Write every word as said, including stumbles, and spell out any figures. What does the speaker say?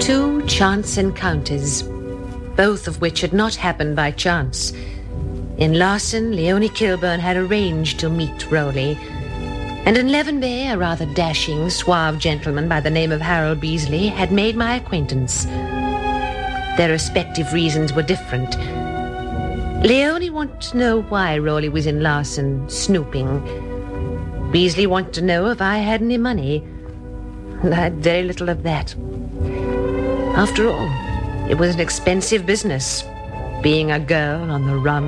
Two chance encounters, both of which had not happened by chance. In Larson, Leonie Kilburn had arranged to meet Rowley, and in Leavenbay, a rather dashing, suave gentleman by the name of Harold Beasley had made my acquaintance. Their respective reasons were different. Leonie wanted to know why Rowley was in Larson snooping. Beasley wanted to know if I had any money, and I had very little of that. After all, it was an expensive business, being a girl on the run.